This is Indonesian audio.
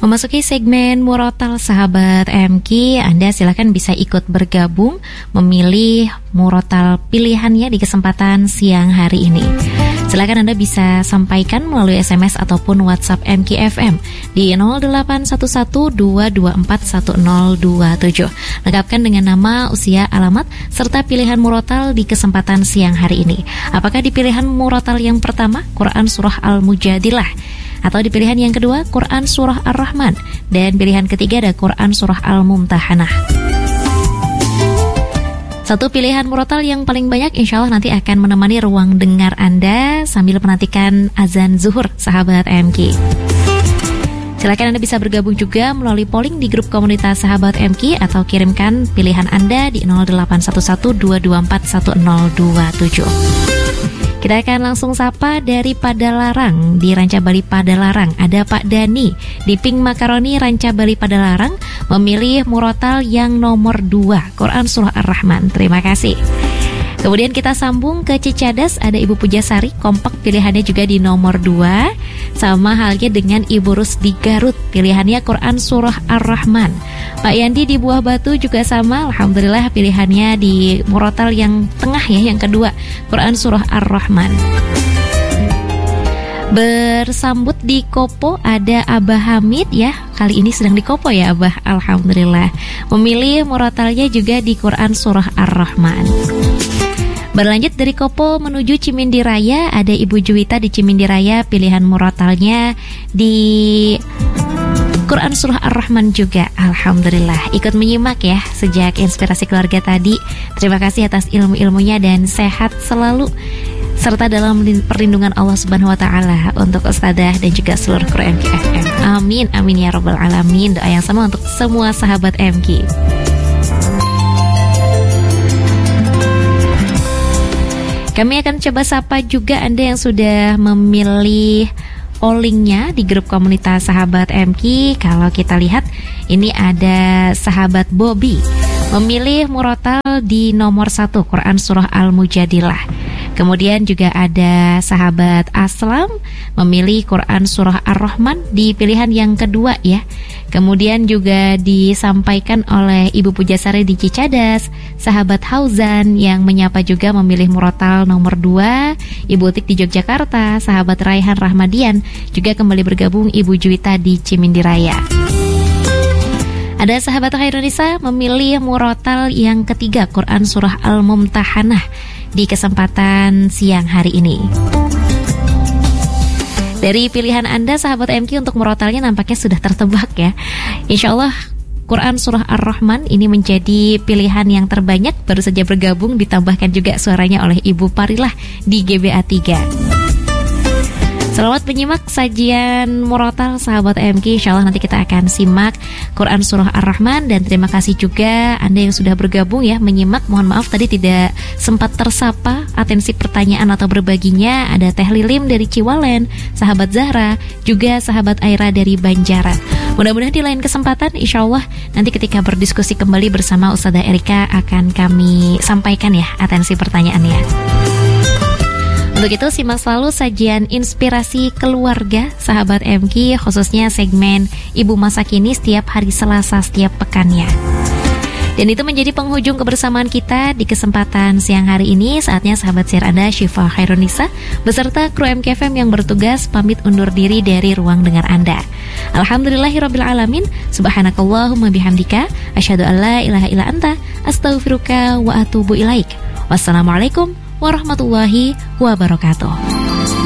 Memasuki segmen Murotal Sahabat MQ, Anda silakan bisa ikut bergabung memilih murotal pilihannya di kesempatan siang hari ini. Silakan Anda bisa sampaikan melalui SMS ataupun WhatsApp MQ FM di 0811-224-1027. Lengkapkan dengan nama, usia, alamat, serta pilihan murotal di kesempatan siang hari ini. Apakah di pilihan murotal yang pertama, Quran Surah Al-Mujadilah, atau di pilihan yang kedua, Quran Surah Ar-Rahman, dan pilihan ketiga ada Quran Surah Al-Mumtahanah. Satu pilihan murotal yang paling banyak insya Allah nanti akan menemani ruang dengar Anda sambil menantikan azan zuhur, sahabat MQ. Silakan Anda bisa bergabung juga melalui polling di grup komunitas sahabat MQ atau kirimkan pilihan Anda di 0811-224-1027. Kita akan langsung sapa dari Padalarang, di Ranca Bali Padalarang. Ada Pak Dani di Pink Makaroni Ranca Bali Padalarang, memilih murotal yang nomor 2, Quran Surah Ar-Rahman. Terima kasih. Kemudian kita sambung ke Cicadas, ada Ibu Pujasari, kompak pilihannya juga di nomor 2. Sama halnya dengan Ibu Rus di Garut, pilihannya Quran Surah Ar-Rahman. Pak Yandi di Buah Batu juga sama, alhamdulillah pilihannya di murotal yang tengah ya, yang kedua, Quran Surah Ar-Rahman. Bersambut di Kopo ada Abah Hamid ya, kali ini sedang di Kopo ya Abah, alhamdulillah. Memilih murotalnya juga di Quran Surah Ar-Rahman. Berlanjut dari Kopo menuju Cimindi Raya, ada Ibu Juwita di Cimindi Raya, pilihan murotalnya di Quran Surah Ar-Rahman juga, alhamdulillah. Ikut menyimak ya sejak inspirasi keluarga tadi. Terima kasih atas ilmu-ilmunya dan sehat selalu serta dalam perlindungan Allah Subhanahu wa taala untuk Ustadzah dan juga seluruh kru MQ FM. Amin, amin ya rabbal alamin. Doa yang sama untuk semua sahabat MQ. Kami akan coba sapa juga Anda yang sudah memilih pollingnya di grup komunitas sahabat MQ. Kalau kita lihat, ini ada sahabat Bobby memilih murotal di nomor 1, Quran Surah Al-Mujadilah. Kemudian juga ada sahabat Aslam memilih Quran Surah Ar-Rahman di pilihan yang kedua ya. Kemudian juga disampaikan oleh Ibu Pujasari di Cicadas, sahabat Hauzan yang menyapa juga memilih murotal nomor 2, Ibu Tik di Yogyakarta, sahabat Raihan Rahmadian juga kembali bergabung Ibu Juwita di Cimindi Raya. Ada sahabat Khairunisa memilih murotal yang ketiga, Quran Surah Al-Mumtahanah di kesempatan siang hari ini. Dari pilihan Anda sahabat MQ untuk murotalnya nampaknya sudah tertebak ya. Insya Allah Quran Surah Ar-Rahman ini menjadi pilihan yang terbanyak, baru saja bergabung, ditambahkan juga suaranya oleh Ibu Parilah di GBA 3. Selamat menyimak sajian murotal sahabat MQ. Insya Allah nanti kita akan simak Quran Surah Ar-Rahman. Dan terima kasih juga Anda yang sudah bergabung ya menyimak. Mohon maaf tadi tidak sempat tersapa atensi pertanyaan atau berbaginya. Ada Teh Lilim dari Ciwalen, sahabat Zahra, juga sahabat Aira dari Banjaran. Mudah-mudahan di lain kesempatan insya Allah nanti ketika berdiskusi kembali bersama Ustadzah Erika akan kami sampaikan ya atensi pertanyaannya. Untuk itu simak selalu sajian inspirasi keluarga sahabat MQ, khususnya segmen Ibu Masa Kini setiap hari Selasa setiap pekannya. Dan itu menjadi penghujung kebersamaan kita di kesempatan siang hari ini. Saatnya sahabat siar Anda Syifa Khairunisa beserta kru MQ FM yang bertugas pamit undur diri dari ruang dengar Anda. Alhamdulillahirabbil alamin. Subhanakallahumma bihamdika asyhadu an la ilaha illa anta astaghfiruka wa atubu ilaik. Wassalamualaikum warahmatullahi wabarakatuh.